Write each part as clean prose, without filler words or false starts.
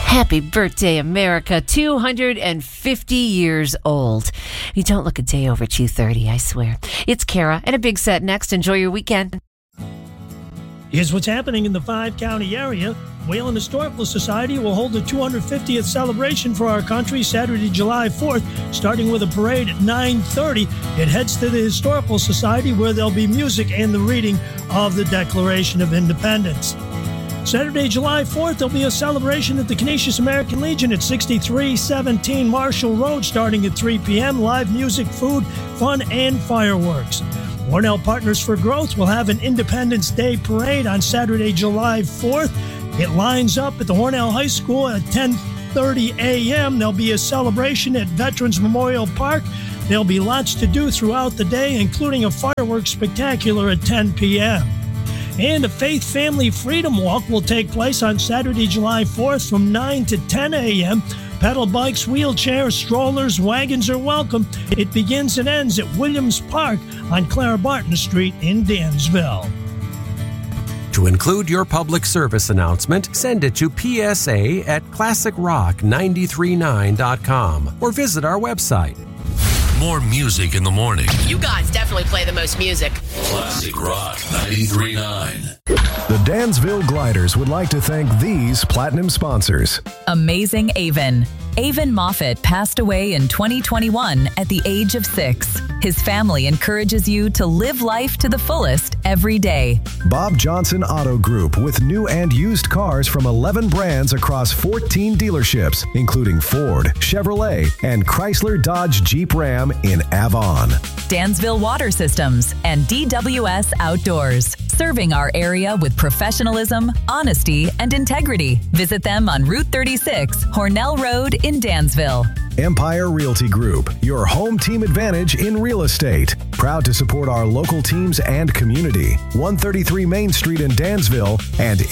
Happy birthday, America. 250 years old. You don't look a day over 230, I swear. It's Kara, and a big set next. Enjoy your weekend. Here's what's happening in the five-county area. Wayland Historical Society will hold the 250th celebration for our country Saturday, July 4th, starting with a parade at 9:30. It heads to the Historical Society where there'll be music and the reading of the Declaration of Independence. Saturday, July 4th, there'll be a celebration at the Canisius American Legion at 6317 Marshall Road starting at 3 p.m. Live music, food, fun, and fireworks. Hornell Partners for Growth will have an Independence Day parade on Saturday, July 4th. It lines up at the Hornell High School at 10:30 a.m. There'll be a celebration at Veterans Memorial Park. There'll be lots to do throughout the day, including a fireworks spectacular at 10 p.m. And a Faith Family Freedom Walk will take place on Saturday, July 4th from 9 to 10 a.m. Pedal bikes, wheelchairs, strollers, wagons are welcome. It begins and ends at Williams Park on Clara Barton Street in Dansville. To include your public service announcement, send it to psa@classicrock939.com or visit our website. More music in the morning. You guys definitely play the most music. Classic Rock 93.9. The Dansville Gliders would like to thank these platinum sponsors. Amazing Avon. Avon Moffat passed away in 2021 at the age of 6. His family encourages you to live life to the fullest every day. Bob Johnson Auto Group with new and used cars from 11 brands across 14 dealerships, including Ford, Chevrolet, and Chrysler Dodge Jeep Ram in Avon. Dansville Water Systems and DWS Outdoors, serving our area with professionalism, honesty, and integrity. Visit them on Route 36, Hornell Road in Dansville. Empire Realty Group, your home team advantage in real estate. Proud to support our local teams and community. 133 Main Street in Dansville and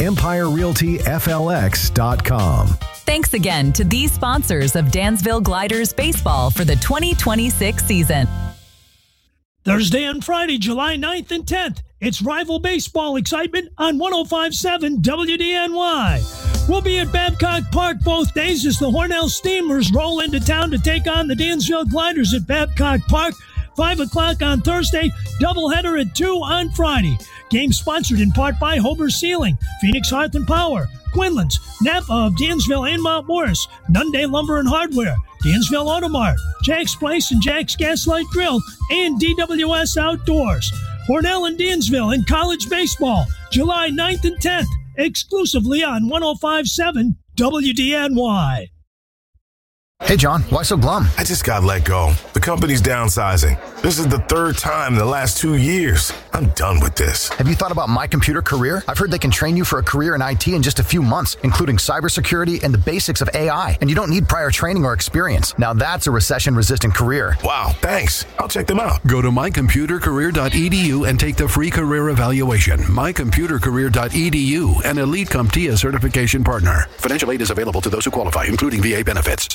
EmpireRealtyFLX.com. Thanks again to these sponsors of Dansville Gliders Baseball for the 2026 season. Thursday and Friday, July 9th and 10th, it's rival baseball excitement on 105.7 WDNY. We'll be at Babcock Park both days as the Hornell Steamers roll into town to take on the Dansville Gliders at Babcock Park. 5 o'clock on Thursday, doubleheader at 2 on Friday. Game sponsored in part by Hober Sealing, Phoenix Hearth and Power, Quinlan's, Napa of Dansville and Mount Morris, Nunday Lumber and Hardware, Dansville Automart, Jack's Place and Jack's Gaslight Grill, and DWS Outdoors. Hornell and Dansville in college baseball, July 9th and 10th, exclusively on 105.7 WDNY. Hey, John, why so glum? I just got let go. The company's downsizing. This is the third time in the last 2 years. I'm done with this. Have you thought about My Computer Career? I've heard they can train you for a career in IT in just a few months, including cybersecurity and the basics of AI. And you don't need prior training or experience. Now that's a recession-resistant career. Wow, thanks. I'll check them out. Go to mycomputercareer.edu and take the free career evaluation. mycomputercareer.edu, an Elite CompTIA certification partner. Financial aid is available to those who qualify, including VA benefits.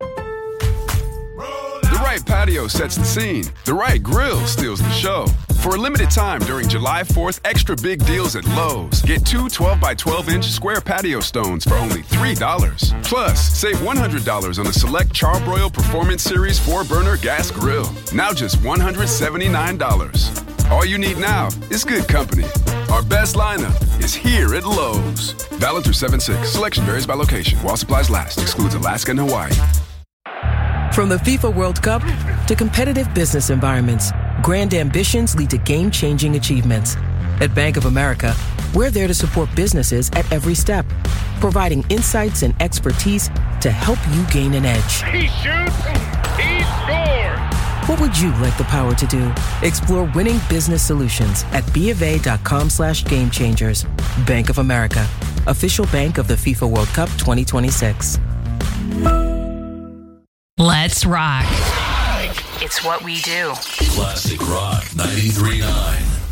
The right patio sets the scene. The right grill steals the show. For a limited time during July 4th, extra big deals at Lowe's. Get 2 12-by-12-inch square patio stones for only $3. Plus, save $100 on the select Charbroil Performance Series 4-burner gas grill. Now just $179. All you need now is good company. Our best lineup is here at Lowe's. Valid through 7/6. Selection varies by location. While supplies last. Excludes Alaska and Hawaii. From the FIFA World Cup to competitive business environments, grand ambitions lead to game-changing achievements. At Bank of America, we're there to support businesses at every step, providing insights and expertise to help you gain an edge. He shoots, he scores! What would you like the power to do? Explore winning business solutions at BofA.com/gamechangers. Bank of America, official bank of the FIFA World Cup 2026. Let's rock. It's what we do. Classic Rock 93.9.